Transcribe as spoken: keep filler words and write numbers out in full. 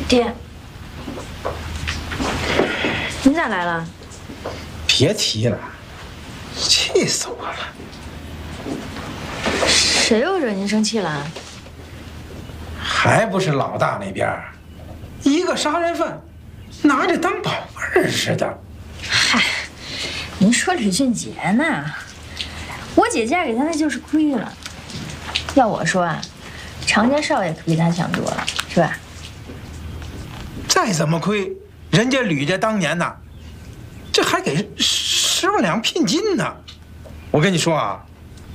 爹，你咋来了？ 别提了，气死我了！ 谁又惹您生气了？ 还不是老大那边，一个杀人犯，拿着当宝贝儿似的。 嗨，您说吕俊杰呢？我姐嫁给他那就是亏了。要我说啊，常家少爷可比他强多了，是吧？ 再怎么亏，人家吕家当年呐，这还给十万两聘金呢。我跟你说啊，